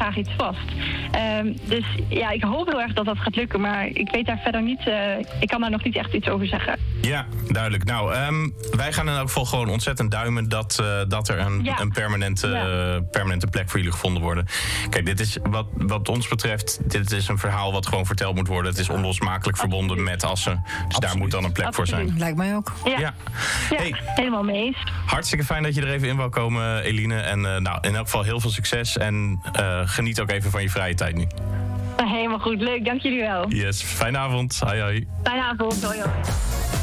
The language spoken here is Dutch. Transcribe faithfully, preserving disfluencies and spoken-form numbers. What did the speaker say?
graag iets vast. Um, dus ja, ik hoop heel erg dat dat gaat lukken. Maar ik weet daar verder niet... Uh, ik kan daar nog niet echt iets over zeggen. Ja, duidelijk. Nou, um, wij gaan in elk geval gewoon ontzettend duimen... dat, uh, dat er een, ja. een permanente, ja. uh, permanente plek voor jullie gevonden wordt. Kijk, dit is wat, wat ons betreft... dit is een verhaal wat gewoon verteld moet worden. Het is onlosmakelijk verbonden Absoluut. met Assen. Dus Absoluut. daar moet dan een plek Absoluut. voor zijn. Lijkt mij ook. Ja, ja. ja hey. helemaal mee eens. Hartstikke fijn dat je er even in wou komen, Eline. En uh, nou, in elk geval heel veel succes. En uh, geniet ook even van je vrije tijd nu. Helemaal goed, leuk. Dank jullie wel. Yes, fijne avond. Hoi, hoi. Fijne avond, hoi, hoi.